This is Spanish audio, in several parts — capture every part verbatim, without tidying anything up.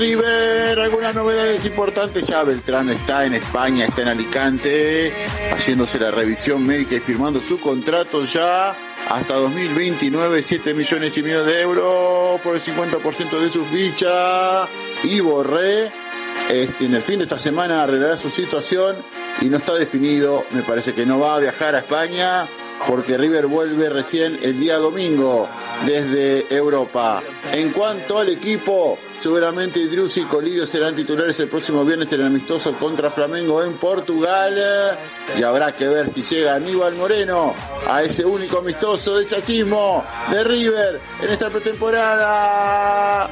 River, algunas novedades importantes. Ya Beltrán está en España, está en Alicante, haciéndose la revisión médica y firmando su contrato ya hasta dos mil veintinueve, siete millones y medio de euros por el cincuenta por ciento de su ficha. Y Borré, este, en el fin de esta semana arreglará su situación y no está definido. Me parece que no va a viajar a España porque River vuelve recién el día domingo desde Europa. En cuanto al equipo, seguramente Idrus y Colidio serán titulares el próximo viernes en el amistoso contra Flamengo en Portugal. Y habrá que ver si llega Aníbal Moreno a ese único amistoso de chachismo de River en esta pretemporada.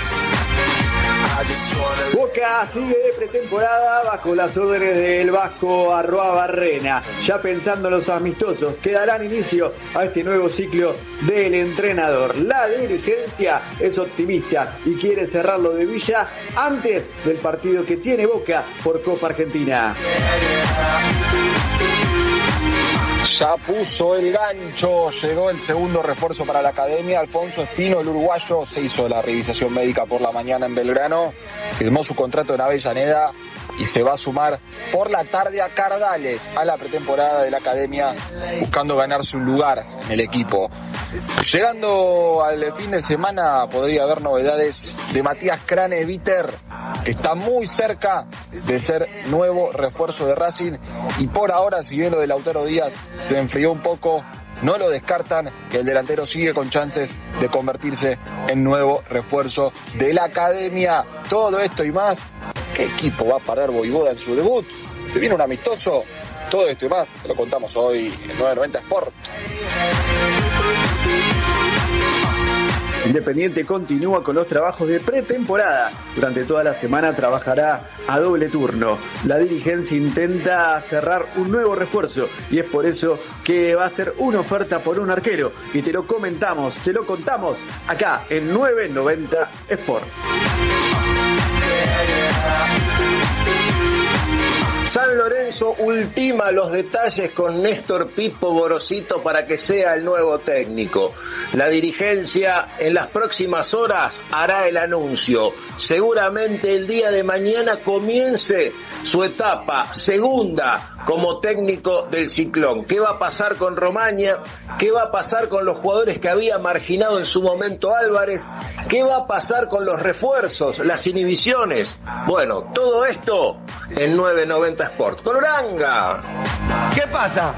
Boca sigue de pretemporada bajo las órdenes del vasco Arroa Barrena. Ya pensando en los amistosos que darán inicio a este nuevo ciclo del entrenador. La dirigencia es optimista y quiere cerrar lo de Villa antes del partido que tiene Boca por Copa Argentina. Ya puso el gancho, llegó el segundo refuerzo para la academia. Alfonso Espino, el uruguayo, se hizo la revisación médica por la mañana en Belgrano, firmó su contrato en Avellaneda y se va a sumar por la tarde a Cardales a la pretemporada de la academia, buscando ganarse un lugar en el equipo. Llegando al fin de semana podría haber novedades de Matías Crane-Viter, que está muy cerca de ser nuevo refuerzo de Racing, y por ahora, si bien lo de Lautaro Díaz se enfrió un poco, no lo descartan, que el delantero sigue con chances de convertirse en nuevo refuerzo de la academia. Todo esto y más. ¿Qué equipo va a parar Voivoda en su debut? ¿Se viene un amistoso? Todo esto y más te lo contamos hoy en nueve noventa Sport. Independiente continúa con los trabajos de pretemporada. Durante toda la semana trabajará a doble turno. La dirigencia intenta cerrar un nuevo refuerzo y es por eso que va a hacer una oferta por un arquero. Y te lo comentamos, te lo contamos acá en nueve noventa Sport. San Lorenzo ultima los detalles con Néstor Pipo Gorosito para que sea el nuevo técnico. La dirigencia en las próximas horas hará el anuncio. Seguramente el día de mañana comience su etapa segunda como técnico del Ciclón. ¿Qué va a pasar con Romaña? ¿Qué va a pasar con los jugadores que había marginado en su momento Álvarez? ¿Qué va a pasar con los refuerzos, las inhibiciones? Bueno, todo esto en nueve noventa Sport. ¡Coloranga! ¿Qué pasa?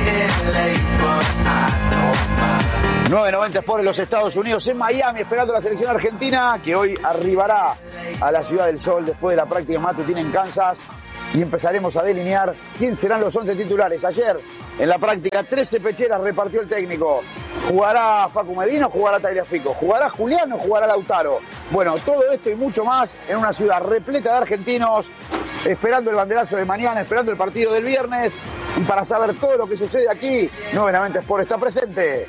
nueve noventa Sport en los Estados Unidos, en Miami, esperando a la selección argentina, que hoy arribará a la Ciudad del Sol después de la práctica matutina en Kansas. Y empezaremos a delinear quién serán los once titulares. Ayer, en la práctica, trece pecheras repartió el técnico. ¿Jugará Facu Medina o jugará Tagliafico? ¿Jugará Julián o jugará Lautaro? Bueno, todo esto y mucho más en una ciudad repleta de argentinos, esperando el banderazo de mañana, esperando el partido del viernes. Y para saber todo lo que sucede aquí, nueve noventa Sport está presente.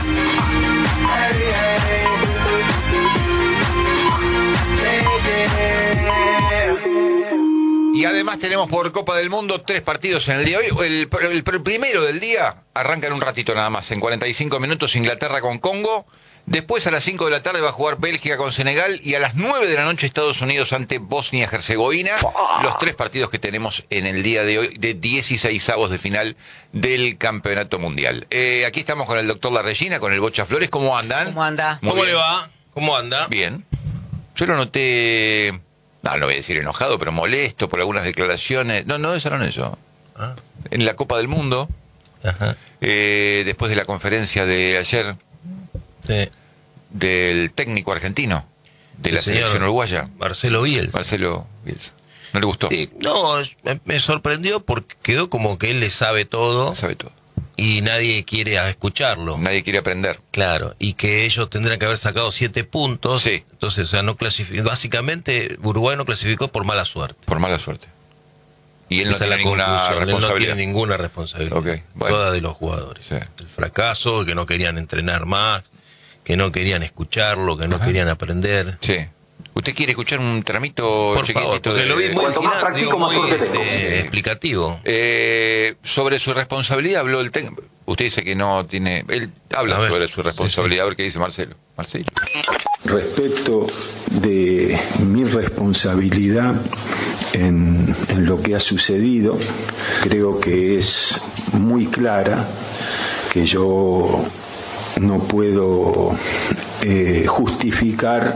Y además tenemos por Copa del Mundo tres partidos en el día de hoy. El, el, el primero del día arranca en un ratito nada más, en cuarenta y cinco minutos, Inglaterra con Congo. Después a las cinco de la tarde va a jugar Bélgica con Senegal y a las nueve de la noche Estados Unidos ante Bosnia-Herzegovina. Los tres partidos que tenemos en el día de hoy de dieciseisavos de final del Campeonato Mundial. Eh, aquí estamos con el doctor La Regina, con el Bocha Flores. ¿Cómo andan? ¿Cómo anda? Muy ¿Cómo bien. le va? ¿Cómo anda? Bien. Yo lo noté, no, no voy a decir enojado, pero molesto por algunas declaraciones. No, no pensaron eso. Ah. En la Copa del Mundo, Ajá. eh, después de la conferencia de ayer, Sí. del técnico argentino de El la selección señor uruguaya, Marcelo Bielsa. Marcelo Bielsa. ¿No le gustó? Sí, no, me, me sorprendió porque quedó como que él le sabe todo Sabe todo. y nadie quiere a escucharlo. Nadie quiere aprender. Claro, y que ellos tendrían que haber sacado siete puntos. Sí. Entonces, o sea, no clasificó. Básicamente, Uruguay no clasificó por mala suerte. Por mala suerte. Y él no Esa es tiene la ninguna conclusión. Él no responsabilidad. tiene ninguna responsabilidad. Ok, bueno. Toda de los jugadores. Sí. El fracaso, que no querían entrenar más, que no querían escucharlo, que no Ajá. querían aprender. Sí. ¿Usted quiere escuchar un tramito Por chiquitito favor, porque de- lo vi muy, Cuanto más final, practico, digo, más muy, suerte tengo. este, explicativo. Eh, sobre su responsabilidad habló el técnico. Usted dice que no tiene... Él habla A ver, sobre su responsabilidad. sí, sí. A ver qué dice Marcelo. Marcelo. Respecto de mi responsabilidad en, en lo que ha sucedido, creo que es muy clara, que yo no puedo eh, justificar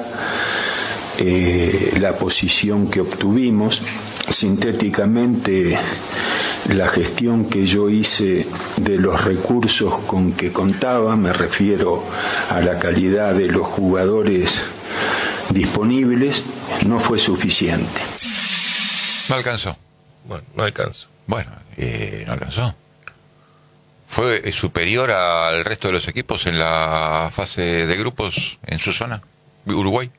eh, la posición que obtuvimos. Sintéticamente, la gestión que yo hice de los recursos con que contaba, me refiero a la calidad de los jugadores disponibles, no fue suficiente. No alcanzó. Bueno, no alcanzó. Bueno, eh, no alcanzó. ¿Fue superior al resto de los equipos en la fase de grupos en su zona? ¿Uruguay?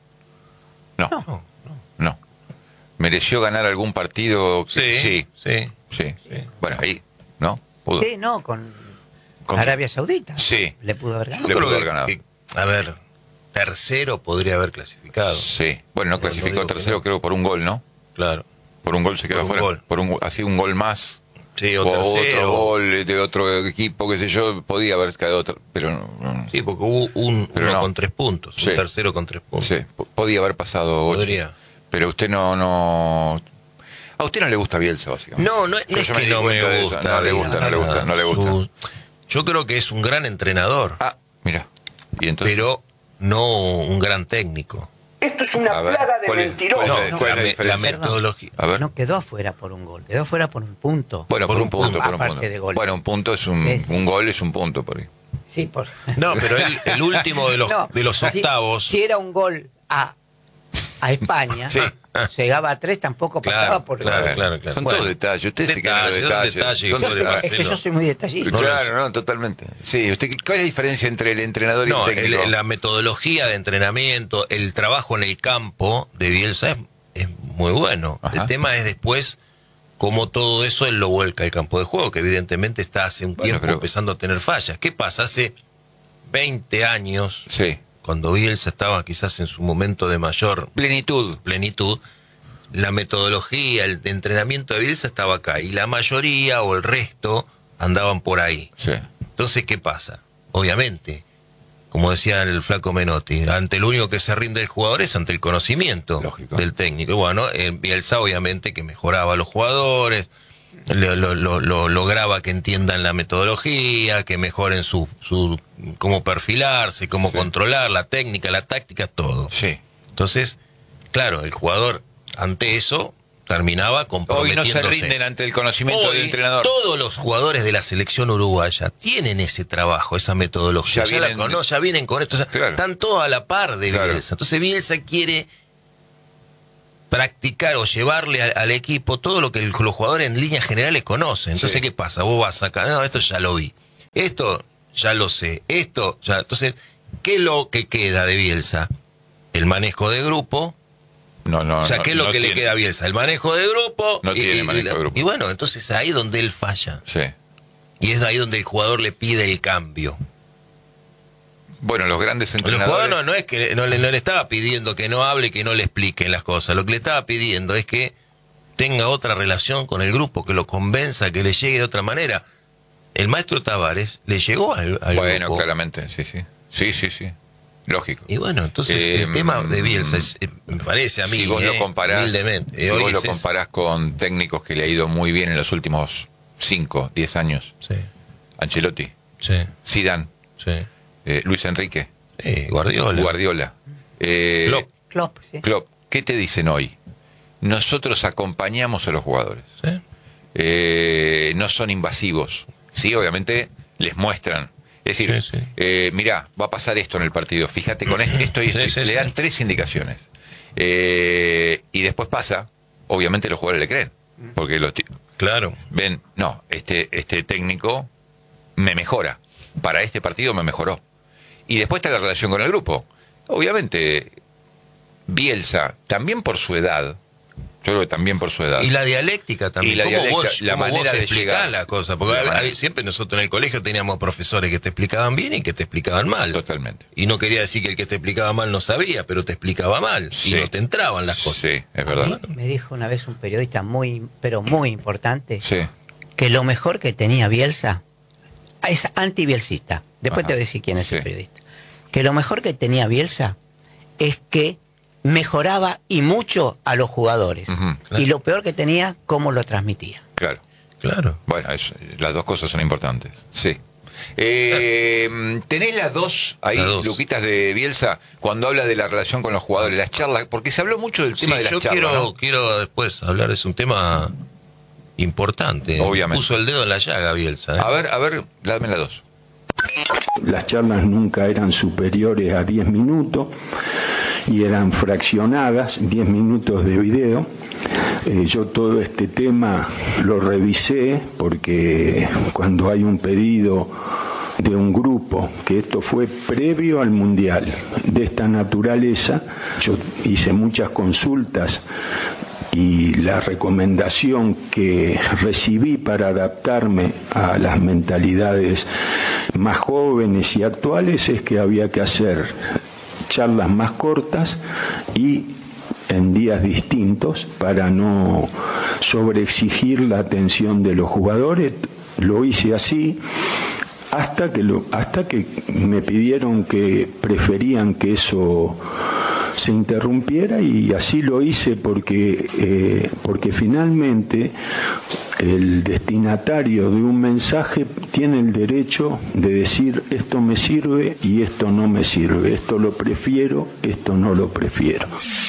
No. No, no. No. ¿Mereció ganar algún partido? Sí, Sí. sí. Sí. Sí. Bueno, ahí, ¿no? Pudo. Sí, no, con, ¿Con Arabia Saudita. Sí. Le pudo haber Yo ganado. Le creo pudo haber que, ganado. que, a ver, tercero podría haber clasificado. Sí. Bueno, no No, clasificó no digo que tercero, no. creo, por un gol, ¿no? Claro. Por un gol se quedó Por un afuera. gol. Por un, así un gol más. Sí, O o tercero. otro gol de otro equipo, qué sé yo, podía haber quedado otro, pero no, no. Sí, porque hubo un, Pero uno no. con tres puntos, Sí. un tercero con tres puntos. Sí, po- podía haber pasado ocho. Podría. Pero usted no, no... A usted no le gusta Bielsa, básicamente. No, no, no Yo es ya que di no me cuenta de eso. gusta. No le gusta, no le gusta, no le gusta. Su- Yo creo que es un gran entrenador, Ah, mira. Y entonces... pero no un gran técnico. Esto es una A ver, plaga de ¿cuál es- mentirosos. cuál es- No, cuál es la, la me- la diferencia? metodología. A ver. No quedó afuera por un gol, quedó afuera por un punto. Bueno, por, por un un punto, punto, por un aparte punto. de gol. Bueno, un punto es un... Sí. Un gol es un punto por ahí. Sí, por... No, pero el, el último de los, No, de los si- octavos. Si, era un gol a, a España, Sí. llegaba a tres, tampoco Claro, pasaba por claro, el claro, claro. Son Bueno, todos detalles. Usted se queda en los detalles, detalles. son detalles, Son son todos de detalles. Es que yo soy muy detallista. No, Claro, no, totalmente. Sí, usted, ¿cuál es la diferencia entre el entrenador y No, el técnico? el- la metodología de entrenamiento, el trabajo en el campo de Bielsa es, es muy bueno. Ajá. El tema es después cómo todo eso él lo vuelca al campo de juego, que evidentemente está hace un Bueno, tiempo pero- empezando a tener fallas. ¿Qué pasa? Hace veinte años, Sí. cuando Bielsa estaba quizás en su momento de mayor Plenitud. plenitud, la metodología, el de entrenamiento de Bielsa estaba acá y la mayoría o el resto andaban por ahí. Sí. Entonces, ¿qué pasa? Obviamente, como decía el flaco Menotti, ante el único que se rinde el jugador es ante el conocimiento Lógico. del técnico. Y bueno, eh, Bielsa obviamente que mejoraba a los jugadores, lo, lo- lo- lo- lograba que entiendan la metodología, que mejoren su, su cómo perfilarse, cómo Sí. controlar la técnica, la táctica, todo. Sí. Entonces, claro, el jugador ante eso terminaba Hoy comprometiéndose. no se rinden ante el conocimiento Hoy, del entrenador. todos los jugadores de la selección uruguaya tienen ese trabajo, esa metodología. Ya Ya, la vienen- cono- ya vienen con esto. O sea, Claro. están todos a la par de Claro. Bielsa. Entonces Bielsa quiere practicar o llevarle a- al equipo todo lo que el- los jugadores en líneas generales conocen. Entonces, Sí. ¿qué pasa? Vos vas acá, no, esto ya lo vi. Esto ya lo sé. Esto ya. Entonces, ¿qué es lo que queda de Bielsa? El manejo de grupo. No, no, O sea, no, ¿qué es lo no que le tiene. queda a Bielsa? El manejo de grupo. No y, tiene y- manejo y la- de grupo. y bueno, entonces ahí donde él falla. Sí. Y es ahí donde el jugador le pide el cambio. Bueno, los grandes El entrenadores... jugador no, no es que no le, no le estaba pidiendo que no hable, que no le explique las cosas. Lo que le estaba pidiendo es que tenga otra relación con el grupo, que lo convenza, que le llegue de otra manera. El maestro Tavares le llegó al, al Bueno, grupo. claramente, sí, sí. Sí, sí, sí. Lógico. Y bueno, entonces Eh, el tema de Bielsa es, eh, me parece a mí, si vos lo eh, comparás, humildemente, si eh, hoy vos lo es eso. comparás con técnicos que le ha ido muy bien en los últimos cinco, diez años, Sí, Ancelotti, sí, Zidane, sí. eh, Luis Enrique, Sí, Guardiola. Guardiola, eh, Klopp. Klopp, sí. Klopp, ¿qué te dicen hoy? Nosotros acompañamos a los jugadores. Sí. Eh, no son invasivos. Sí, obviamente les muestran. Es decir, Sí, sí. eh, mirá, va a pasar esto en el partido, fíjate con esto, esto y esto. Sí, sí, le sí. dan tres indicaciones. Eh, y después pasa, obviamente los jugadores le creen. Porque los ti- Claro. ven, no, este, este técnico me mejora. Para este partido me mejoró. Y después está la relación con el grupo. Obviamente, Bielsa, también por su edad, yo creo que también por su edad. Y la dialéctica también. Y la ¿Cómo dialéctica, vos, la cómo manera vos de explicás llegar. la cosa? Porque La hay- manera. hay- siempre nosotros en el colegio teníamos profesores que te explicaban bien y que te explicaban mal. Totalmente. Y no quería decir que el que te explicaba mal no sabía, pero te explicaba mal. Sí. Y no te entraban las cosas. Sí, es A verdad. mí me dijo una vez un periodista muy, pero muy importante, Sí. que lo mejor que tenía Bielsa es anti-bielsista. Después Ajá. te voy a decir quién es Sí. el periodista. Que lo mejor que tenía Bielsa es que mejoraba y mucho a los jugadores. Uh-huh, claro. Y lo peor que tenía, cómo lo transmitía. Claro. Claro. Bueno, es, las dos cosas son importantes. Sí. Eh, ¿Tenés las dos ahí, las dos. Luquitas, de Bielsa, cuando habla de la relación con los jugadores, las charlas? Porque se habló mucho del tema Sí, de las yo charlas, quiero, ¿no? quiero después hablar, es un tema importante. Obviamente. Puso el dedo en la llaga, Bielsa. ¿eh? A ver, a ver, dame las dos. Las charlas nunca eran superiores a diez minutos y eran fraccionadas, diez minutos de video. Eh, yo todo este tema lo revisé porque cuando hay un pedido de un grupo, que esto fue previo al Mundial, de esta naturaleza, yo hice muchas consultas y la recomendación que recibí para adaptarme a las mentalidades más jóvenes y actuales es que había que hacer charlas más cortas y en días distintos para no sobreexigir la atención de los jugadores. Lo hice así hasta que lo, hasta que me pidieron que preferían que eso se interrumpiera, y así lo hice porque eh, porque finalmente el destinatario de un mensaje tiene el derecho de decir esto me sirve y esto no me sirve, esto lo prefiero, esto no lo prefiero.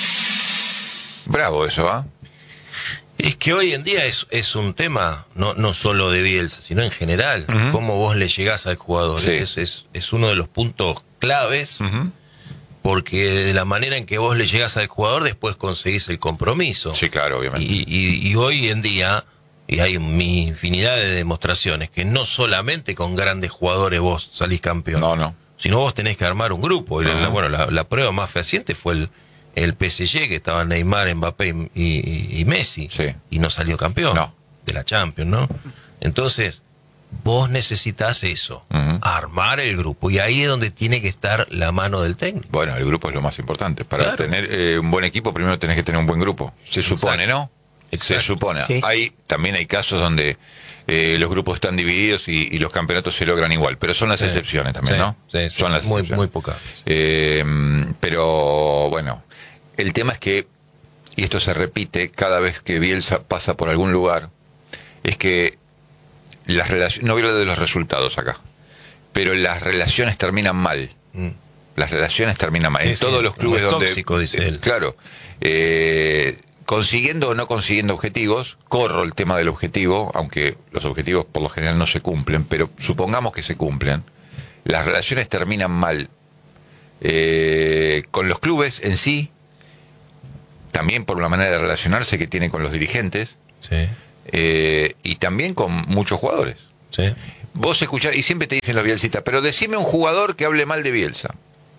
Bravo eso, ¿ah? ¿eh? Es que hoy en día es, es un tema, no, no solo de Bielsa, sino en general, Uh-huh. cómo vos le llegás al jugador. Sí. Es, es, es uno de los puntos claves, Uh-huh. porque de la manera en que vos le llegás al jugador, después conseguís el compromiso. Sí, claro, obviamente. Y, y, y hoy en día, y hay mi infinidad de demostraciones, que no solamente con grandes jugadores vos salís campeón, No, no. sino vos tenés que armar un grupo. Y la, Ajá. la- bueno, la, la prueba más fehaciente fue el, el P S G, que estaban Neymar, Mbappé y, y- y Messi, Sí. y no salió campeón No. de la Champions, ¿no? Entonces, vos necesitas eso, Ujú. armar el grupo, y ahí es donde tiene que estar la mano del técnico. Bueno, el grupo es lo más importante. Para Claro. tener eh, un buen equipo, primero tenés que tener un buen grupo. Se supone, ¿no? Exacto. Se supone. Sí. Hay, también hay casos donde eh, los grupos están divididos y, y los campeonatos se logran igual, pero son las Sí. excepciones también, Sí, ¿no? sí, sí, son las muy, excepciones. muy pocas. Eh, pero bueno, el tema es que, y esto se repite cada vez que Bielsa pasa por algún lugar, es que las relaciones, no voy a hablar de los resultados acá, pero las relaciones terminan mal. Mm. Las relaciones terminan mal. Sí, en sí, todos los como clubes es donde... tóxico, dice eh, él. Claro. Eh, consiguiendo o no consiguiendo objetivos, corro el tema del objetivo, aunque los objetivos por lo general no se cumplen, pero supongamos que se cumplen, las relaciones terminan mal eh, con los clubes en sí, también por la manera de relacionarse que tiene con los dirigentes, Sí, eh, y también con muchos jugadores. sí. Vos escuchás, y siempre te dicen los bielcistas, pero decime un jugador que hable mal de Bielsa.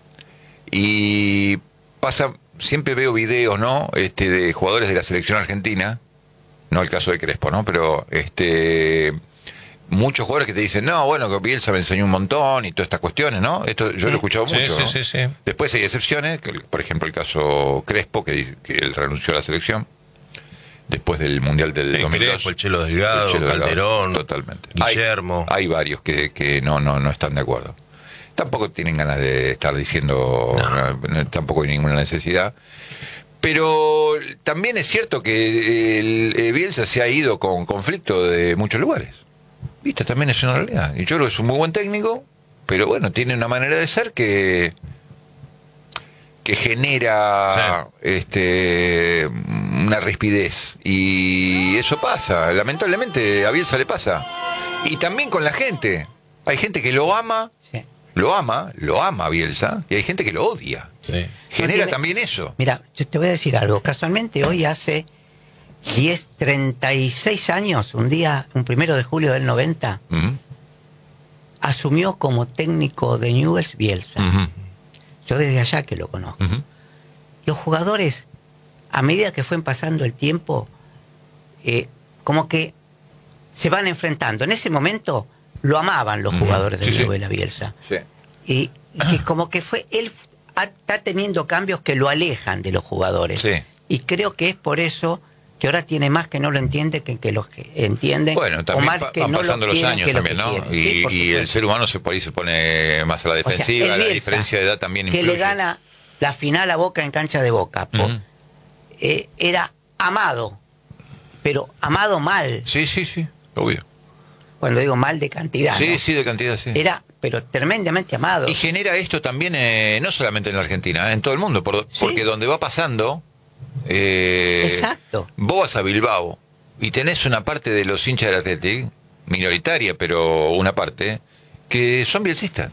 Y pasa, siempre veo videos, ¿no? Este, de jugadores de la selección argentina, no el caso de Crespo, ¿no? Pero este muchos jugadores que te dicen, no, bueno, que Bielsa me enseñó un montón y todas estas cuestiones, ¿no? Esto yo lo he escuchado Sí, mucho. sí, ¿no? sí, sí. Después hay excepciones, que, por ejemplo el caso Crespo, que, dice que él renunció a la selección después del Mundial del El dos mil dos. Crespo, el Chelo Delgado, El Chelo Delgado, Calderón, totalmente. Guillermo. Hay, hay varios que, que no, no, no están de acuerdo. Tampoco tienen ganas de estar diciendo, No. no, tampoco hay ninguna necesidad. Pero también es cierto que el, eh, Bielsa se ha ido con conflicto de muchos lugares. ¿Viste? También es una realidad. Y yo creo que es un muy buen técnico, pero bueno, tiene una manera de ser que que genera Sí. este una rispidez. Y eso pasa. Lamentablemente a Bielsa le pasa. Y también con la gente. Hay gente que lo ama, Sí. lo ama, lo ama a Bielsa, y hay gente que lo odia. Sí. Genera tiene- también eso. Mira, yo te voy a decir algo. Casualmente hoy hace diez, treinta y seis años, un día, un primero de julio del noventa, Ujú, asumió como técnico de Newell's Bielsa. ujú, Yo desde allá que lo conozco. ujú. Los jugadores, a medida que fue pasando el tiempo, eh, como que se van enfrentando. En ese momento lo amaban los Ujú. jugadores de Sí, sí. Newell's a Bielsa. Sí. Y, y que como que fue, él ha- está teniendo cambios que lo alejan de los jugadores. Sí. Y creo que es por eso que ahora tiene más que no lo entiende que, que los que entienden. Bueno, o también más pa- que van no lo pasando los quieren años que lo también, que ¿no? quieren. Y, Sí, por y el supuesto. ser humano se por ahí se pone más a la O sea, defensiva, el la Bielsa, diferencia de edad también que influye. le gana la final a Boca en cancha de Boca. Por, Uh-huh. eh, era amado, pero amado mal. Sí, sí, sí, obvio. Cuando digo mal de cantidad. Sí, ¿no? sí, de cantidad, sí. Era, pero tremendamente amado. Y genera esto también, eh, no solamente en la Argentina, eh, en todo el mundo, por, Sí. porque donde va pasando, eh, Exacto. vos vas a Bilbao y tenés una parte de los hinchas del Athletic, minoritaria, pero una parte, que son bielcistas.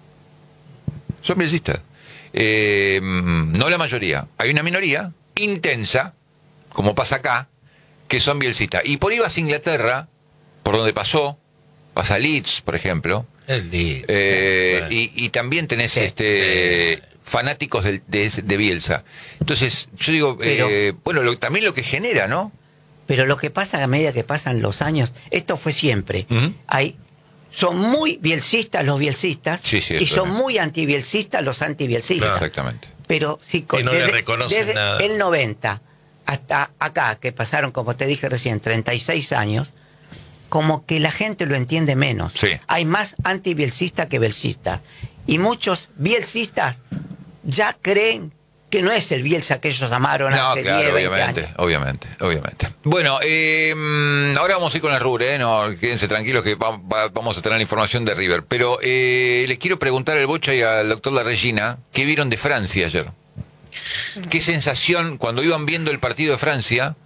Son bielcistas. Eh, no la mayoría. Hay una minoría intensa, como pasa acá, que son bielcistas. Y por ahí vas a Inglaterra, por donde pasó, vas a Leeds, por ejemplo, El día. eh, Bueno. y, y también tenés Sí, este fanáticos de, de, de Bielsa. Entonces, yo digo, Pero- eh, bueno, lo- también lo que genera, ¿no? Pero lo que pasa a medida que pasan los años, esto fue siempre. Ujú. Hay, son muy bielcistas los bielcistas Sí, sí, y eso son es. muy antibielcistas los antibielcistas. Exactamente. Pero sí, Que no le desde, reconocen desde nada. el noventa hasta acá, que pasaron, como te dije recién, treinta y seis años, como que la gente lo entiende menos. Sí. Hay más antibielcistas que bielcistas. Y muchos bielcistas ya creen que no es el Bielsa que ellos amaron No, hace claro, diez, veinte obviamente, años. obviamente, obviamente. Bueno, eh, ahora vamos a ir con la Rure, ¿eh? No, quédense tranquilos que va- va- vamos a tener la información de River. Pero eh, les quiero preguntar al Bocha y al doctor La Regina, ¿qué vieron de Francia ayer? ¿Qué sensación, cuando iban viendo el partido de Francia,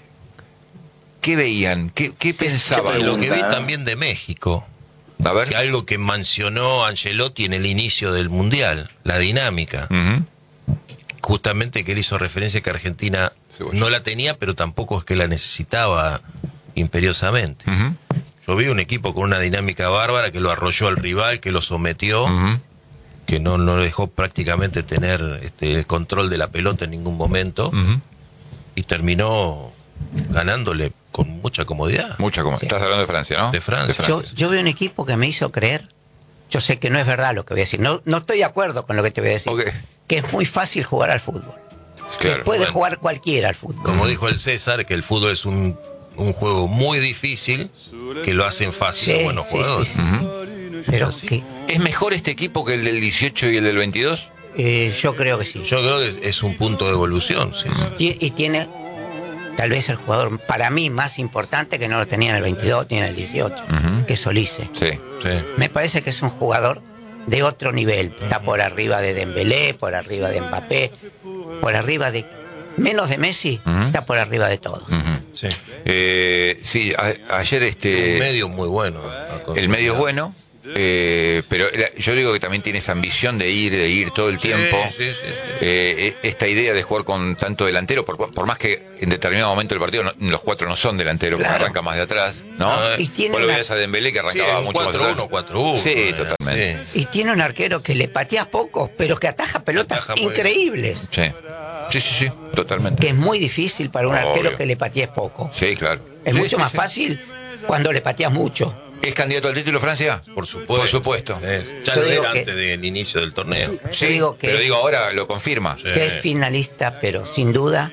qué veían? ¿Qué, qué pensaban? Y lo que vi pregunta, ¿eh? también de México, A ver. que algo que mencionó Ancelotti en el inicio del Mundial, la dinámica. Ujú. Justamente que él hizo referencia que Argentina Sí, bueno. no la tenía, pero tampoco es que la necesitaba imperiosamente. Ujú. Yo vi un equipo con una dinámica bárbara que lo arrolló al rival, que lo sometió, Ujú. que no, no dejó prácticamente tener este, el control de la pelota en ningún momento, Ujú. y terminó ganándole con mucha comodidad. Mucha como. Sí. Estás hablando de Francia, ¿no? De Francia. Yo, yo veo un equipo que me hizo creer, yo sé que no es verdad lo que voy a decir, no, no estoy de acuerdo con lo que te voy a decir, Ok. que es muy fácil jugar al fútbol. Claro. Puede bueno. jugar cualquiera al fútbol. Como dijo el César, que el fútbol es un, un juego muy difícil, que lo hacen fácil Sí, a buenos sí, jugadores. sí, sí. Pero que, ¿Es mejor este equipo que el del dieciocho y el del veintidós? eh, yo creo que sí. Yo creo que es, es un punto de evolución. Sí, sí. Ti- Y tiene tal vez el jugador para mí más importante que no lo tenía en el veintidós ni en el dieciocho, que es Olise. Sí. Sí. Me parece que es un jugador de otro nivel. Está por arriba de Dembélé, por arriba de Mbappé, por arriba de... Menos de Messi, Ujú. está por arriba de todos. Ujú. Sí. Eh, sí, a- ayer Un este medio muy bueno. el medio es bueno, eh, pero la- yo digo que también tiene esa ambición de ir, de ir todo el Sí, tiempo. sí, sí, sí. Eh, e- esta idea de jugar con tanto delantero, por, por más que en determinado momento del partido no- los cuatro no son delanteros, porque Claro. arranca más de atrás, ¿no? Ah, Y tiene Vos lo una- veías a Dembélé que Sí, arrancaba un mucho más cuatro atrás. uno, cuatro uno. Sí, era, totalmente. sí. Y tiene un arquero que le patea poco, pero que ataja pelotas Ataja muy bien. increíbles. Sí. Sí, sí, sí, totalmente. Que es muy difícil para un Obvio. arquero que le patees poco. Sí, claro. Es Sí, mucho sí, más sí. fácil cuando le pateas mucho. ¿Es candidato al título Francia? Por supuesto. Por supuesto. Eh, ya Yo lo digo era que- antes del inicio del torneo. Sí, Yo digo que- pero digo ahora lo confirma. Sí. Que es finalista, pero sin duda.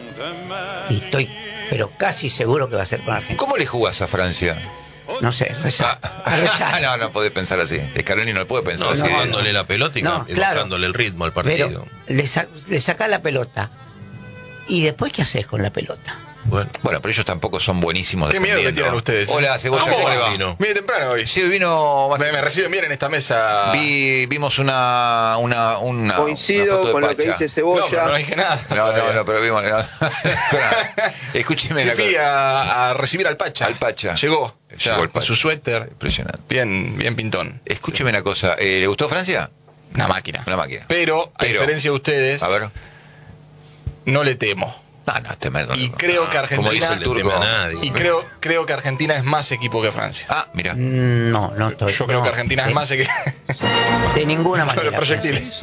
Y estoy, pero casi seguro que va a ser con Argentina. ¿Cómo le jugás a Francia? No sé, rezar. A rezar. no, no podés pensar así. Scaloni no puede pensar No, así. sacándole la pelota y, No, y claro. bajándole el ritmo al Pero partido. le, sa- le sacás la pelota. ¿Y después qué haces con la pelota? Bueno. Bueno, pero ellos tampoco son buenísimos Qué miedo que defendiendo. tienen ustedes, ¿eh? Hola, Cebolla, ¿Cómo ¿cómo le va? va? Vino. Viene temprano hoy. Sí, vino... Me, me reciben bien en esta mesa. Vi, vimos una... una, una una Coincido foto de con lo que Pacha. dice No, Cebolla. pero no dije nada. No, no, todavía. no, pero vimos... no. Escúcheme Sí, la fui cosa. a, a recibir al Pacha. Al Pacha. Llegó. Ya, Llegó el con Pacha. su suéter. Impresionante. Bien, bien pintón. Escúcheme una cosa. eh, ¿Le gustó Francia? Una máquina. Una máquina. Pero, a Pero- diferencia de ustedes, A ver. no le temo. No, no, este merda. Y no. creo que Como dice Argentina. el turco. No le teme a nadie. Y creo, creo que Argentina es más equipo que Francia. Ah, mira. No, no estoy. Yo creo no, que Argentina de, es más equipo. de ninguna Sobre manera. proyectiles.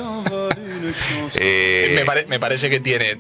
Eh, me, pare- me parece que tiene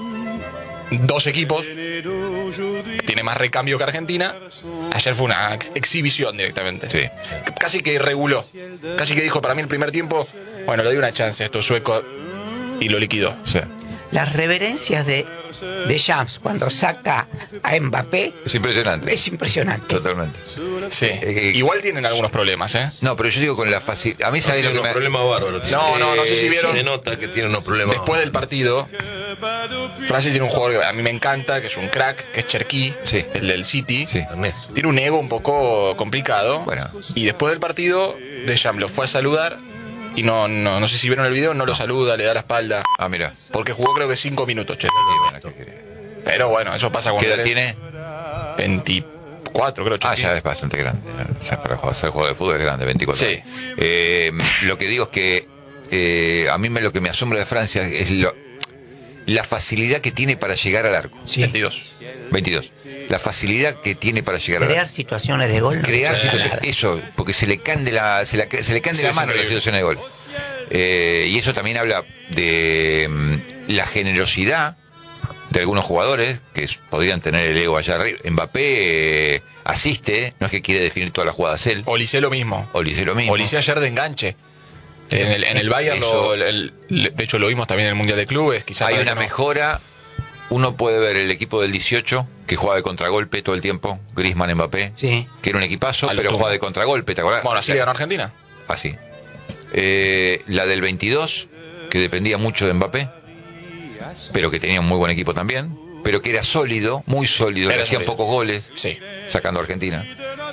dos equipos. Tiene más recambio que Argentina. Ayer fue una ex- exhibición directamente. Sí. Casi que reguló. Casi que dijo, para mí el primer tiempo, bueno, le doy una chance a estos suecos y lo liquidó. Sí. Las reverencias de Deschamps cuando saca a Mbappé Es impresionante. es impresionante. Totalmente. Sí. Eh, Igual tienen algunos problemas, ¿eh? No, pero yo digo con la facilidad. A mí No, sabes tiene lo que unos me... problemas bárbaros. No, no, no sé si Eh, vieron. Se nota que tiene unos problemas. Después del partido, Francia tiene un jugador que a mí me encanta, que es un crack, que es Cherki, Sí. el del City. Sí. Tiene un ego un poco complicado. Bueno. Y después del partido, Deschamps lo fue a saludar. Y no, no, no sé si vieron el video, no lo saluda, le da la espalda. Ah, mira. Porque jugó creo que cinco minutos, Cherki. Y bueno, ¿qué querés? Pero bueno, eso pasa cuando ¿Qué edad eres tiene? veinticuatro, creo, Ah, Cherki. ya es bastante grande. Ya para jugar- ser jugador de fútbol es grande, veinticuatro. Sí. Eh, lo que digo es que eh, a mí me, lo que me asombra de Francia es lo, la facilidad que tiene para llegar al arco. Sí. veintidós. veintidós. La facilidad que tiene para llegar al Crear arco. situaciones de gol. no Crear se puede situaciones. ganar. Eso, porque se le cande la, se la, se le cande Sí, la es mano la increíble. situación de gol. Eh, y eso también habla de mm, la generosidad de algunos jugadores que s- podrían tener el ego allá arriba. Mbappé eh, asiste, no es que quiere definir todas las jugadas él. Olise lo mismo. Olise lo mismo. Olise ayer de enganche. En el, en el Bayern, Eso- lo- el- el- de hecho lo vimos también en el Mundial de Clubes. Quizás Hay para una que no- mejora. Uno puede ver el equipo del dieciocho que juega de contragolpe todo el tiempo. Griezmann, Mbappé. Sí. Que era un equipazo, A lo pero Tumba. juega de contragolpe, ¿te acordás? Bueno, así le ganó Argentina. Así. Eh, la del veintidós, que dependía mucho de Mbappé, pero que tenía un muy buen equipo también, pero que era sólido, muy sólido, Era que hacían sólido. pocos goles, Sí. sacando a Argentina.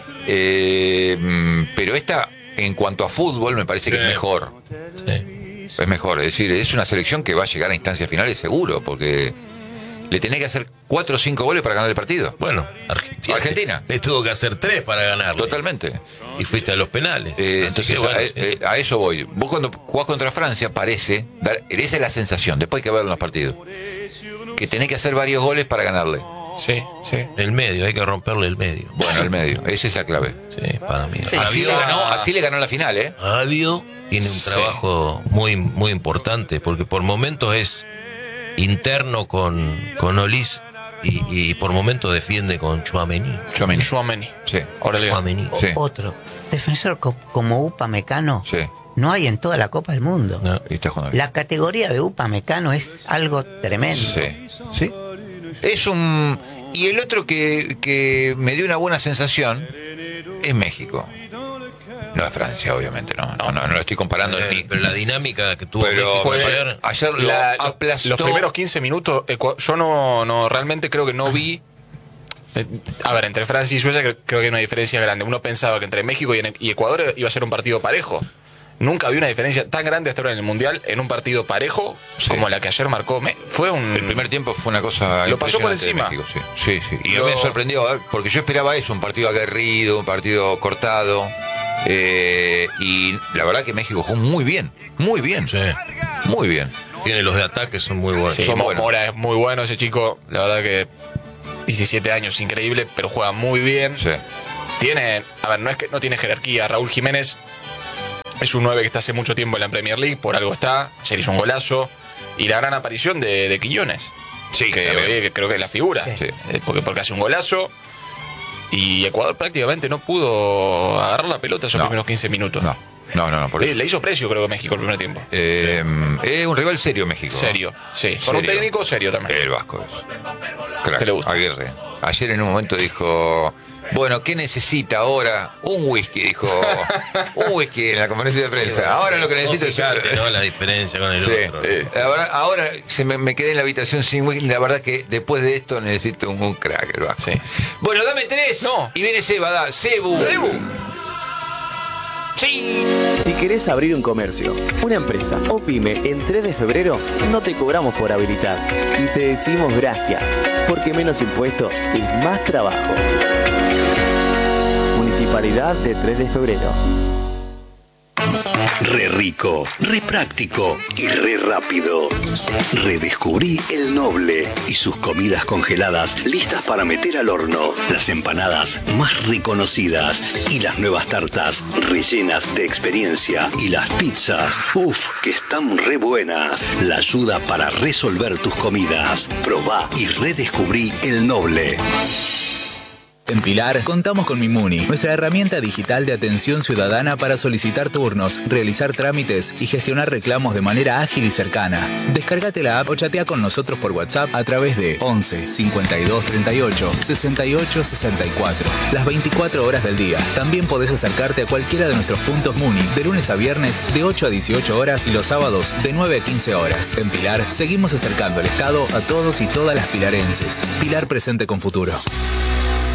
Eh, mm, pero esta, en cuanto a fútbol, me parece que Sí. es mejor. Sí. Es mejor, es decir, es una selección que va a llegar a instancias finales seguro, porque le tenés que hacer cuatro o cinco goles para ganar el partido. Bueno, Argentina. Argentina. Le tuvo que hacer tres para ganar. Totalmente. Y fuiste a los penales. Eh, Así entonces, que, bueno, a, sí. eh, a eso voy. Vos cuando jugás contra Francia, parece, dar, esa es la sensación, después hay que verlo en los partidos, que tenés que hacer varios goles para ganarle. Sí, sí. El medio, hay que romperle el medio. Bueno, el medio, esa es la clave. Sí, para mí. Sí, Así, sí, le ah. ganó, así le ganó la final, ¿eh? Adio tiene un Sí. trabajo muy, muy importante, porque por momentos es interno con, con Olis y, y por momentos defiende con Tchouaméni. Tchouaméni. Tchouaméni. Sí, Ahora le ganó. Tchouaméni. O- Sí. Otro. Defensor co- como Upamecano sí. no hay en toda la Copa del Mundo. No. Y está jugando bien. La categoría de Upamecano es algo tremendo. Sí, sí. Es un... Y el otro que, que me dio una buena sensación es México. No es Francia, obviamente, no. No, no, no lo estoy comparando Eh, ni... pero la dinámica que tuvo Pero México fue- ayer, ayer lo La- lo- aplastó. los primeros quince minutos, Ecua- yo no, no realmente creo que no vi. eh, A ver, entre Francia y Suecia creo, creo que hay una diferencia grande. Uno pensaba que entre México y, en- y Ecuador iba a ser un partido parejo. Nunca vi una diferencia tan grande hasta ahora en el Mundial en un partido parejo Sí. como la que ayer marcó. Me- fue un. El primer tiempo fue una cosa Lo pasó por impresionante de encima. México, sí. Sí, sí. Y Lo- me sorprendió, ¿eh? Porque yo esperaba eso, un partido aguerrido, un partido cortado. eh, y la verdad que México jugó muy bien, muy bien, sí, muy bien. tiene los de ataque, son muy buenos. Sí, son Mo- buenos. Mora es muy bueno ese chico. La verdad que diecisiete años, increíble, pero juega muy bien. Sí. Tiene, a ver, no es que no tiene jerarquía. Raúl Jiménez es un nueve que está hace mucho tiempo en la Premier League, por algo está. Ayer hizo un golazo. Y la gran aparición de, de Quiñones. Sí, que, también. oye, que creo que es la figura. Sí. Eh, Porque, porque hace un golazo. Y Ecuador prácticamente no pudo agarrar la pelota esos No. primeros quince minutos. No, no, no, no, por Le, eso. le hizo precio, creo que México el primer tiempo. Eh, es un rival serio México. Serio, sí. Con un Serio. técnico serio también. El Vasco es. Crack, ¿Te le gusta? Aguirre. Ayer en un momento dijo, bueno, ¿qué necesita ahora? Un whisky, dijo. Un whisky en la conferencia de prensa. Ahora lo que necesito es... Fíjate, ¿no? La diferencia con el Sí. otro. Eh, la verdad, ahora se me, me quedé en la habitación sin whisky. La verdad que después de esto necesito un, un crack el Vasco. Sí. Bueno, dame tres. No. Y viene Seba, da. Cebu. ¡Cebu! Sí. Si querés abrir un comercio, una empresa o pyme en tres de febrero, no te cobramos por habilitar. Y te decimos gracias, porque menos impuestos es más trabajo. Municipalidad de tres de febrero. Re rico, re práctico y re rápido. Redescubrí el Noble y sus comidas congeladas listas para meter al horno. Las empanadas más reconocidas y las nuevas tartas rellenas de experiencia. Y las pizzas, uff, que están re buenas. La ayuda para resolver tus comidas. Probá y redescubrí el Noble. En Pilar, contamos con Mimuni, nuestra herramienta digital de atención ciudadana para solicitar turnos, realizar trámites y gestionar reclamos de manera ágil y cercana. Descárgate la app o chatea con nosotros por WhatsApp a través de once cincuenta y dos treinta y ocho sesenta y ocho sesenta y cuatro. Las veinticuatro horas del día. También podés acercarte a cualquiera de nuestros puntos Muni de lunes a viernes de ocho a dieciocho horas y los sábados de nueve a quince horas. En Pilar, seguimos acercando el Estado a todos y todas las pilarenses. Pilar presente con futuro.